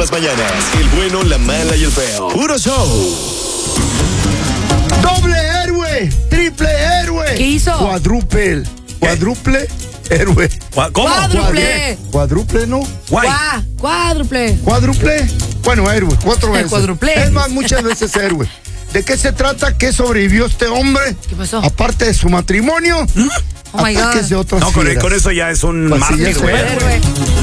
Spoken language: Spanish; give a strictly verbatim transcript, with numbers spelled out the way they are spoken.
las mañanas. El bueno, la mala y el feo. Puro show. Doble héroe, triple héroe. ¿Qué hizo? Cuadruple, cuadruple héroe. ¿Cómo? Cuádruple. Cuadruple, ¿no? Guay. Cuá, cuádruple. Cuádruple. Bueno, héroe, cuatro El veces. cuádruple. Es más, muchas veces héroe. ¿De qué se trata? ¿Qué sobrevivió este hombre? ¿Qué pasó? Aparte de su matrimonio, Oh my God. ataques de otras No, con, fieras. con eso ya es un Pues sí, ya mártir, es un güey. Héroe.